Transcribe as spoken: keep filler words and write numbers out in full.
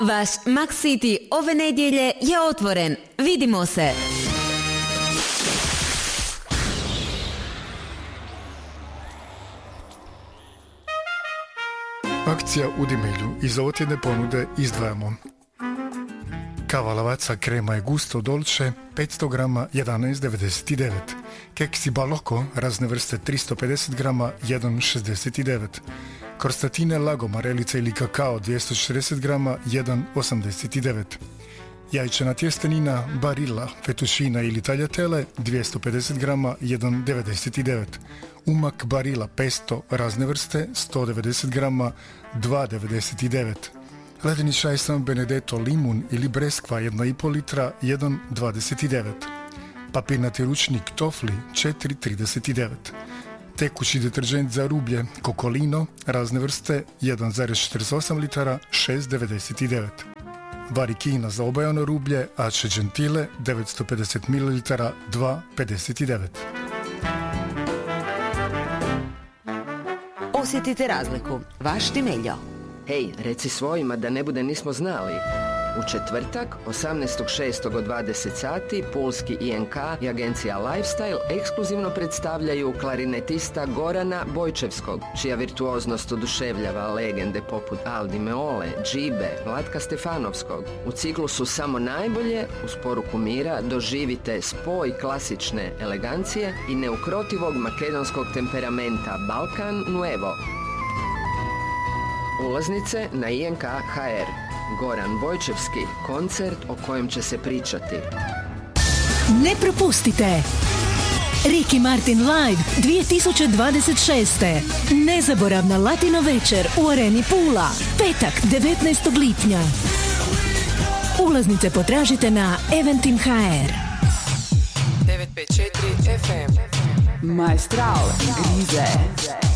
Vaš Max City ove nedjelje je otvoren. Vidimo se! Akcija u Dimilju. Iz ovotjedne ponude izdvajamo kava Lavazza krema je gusto dolce petsto grama jedanaest devedeset devet, keksi Balocco razne vrste tristo pedeset grama jedan šezdeset devet, krostatine Lago marelica ili kakao dvjesto četrdeset grama jedan osamdeset devet, jajčana tjestenina Barilla fettuccina ili tagliatelle dvjesto pedeset grama jedan devedeset devet, umak Barilla pesto razne vrste sto devedeset grama dva devedeset devet, ledeni čaj San Benedetto limun ili breskva jedna i pol litra jedan dvadeset devet, papirnati ručnik Tofli četiri trideset devet, tekući deterđent za rublje Kokolino razne vrste jedan zarez četrdeset osam litara šest devedeset devet, varikina za obajano rublje Ace Gentile devetsto pedeset mililitara dva pedeset devet. Osjetite razliku. Vaš Timeljo. Hej, reci svojima da ne bude nismo znali. U četvrtak, osamnaestog šestog od dvadeset sati, Pulski I N K i agencija Lifestyle ekskluzivno predstavljaju klarinetista Gorana Bojčevskog, čija virtuoznost oduševljava legende poput Aldi Meole, Džibe, Vlatka Stefanovskog. U ciklusu Samo najbolje, uz poruku mira, doživite spoj klasične elegancije i neukrotivog makedonskog temperamenta Balkan Nuevo. Ulaznice na I N K H R. Goran Bojčevski, koncert o kojem će se pričati. Ne propustite! Ricky Martin Live dvije tisuće dvadeset šeste. Nezaboravna latino večer u Areni Pula. Petak devetnaestog lipnja. Ulaznice potražite na Eventim H R. devet pet četiri F M. Maestral Grize.